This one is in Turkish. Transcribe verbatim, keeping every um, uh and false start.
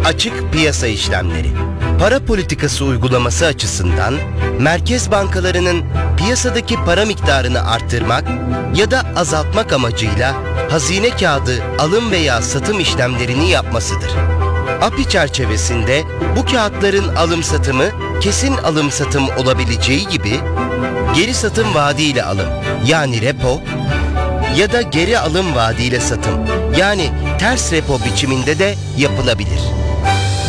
Açık piyasa işlemleri. Para politikası uygulaması açısından merkez bankalarının piyasadaki para miktarını arttırmak ya da azaltmak amacıyla hazine kağıdı alım veya satım işlemlerini yapmasıdır. A P I çerçevesinde bu kağıtların alım satımı kesin alım satım olabileceği gibi geri satım vaadiyle alım yani repo ya da geri alım vaadiyle satım yani ters repo biçiminde de yapılabilir.